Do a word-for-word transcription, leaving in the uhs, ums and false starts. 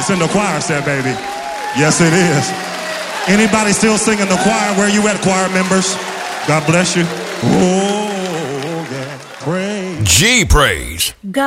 It's in the choir set, baby. Yes, it is. Anybody still singing the choir? Where you at, choir members? God bless you. Oh, yeah. Praise. G Praise.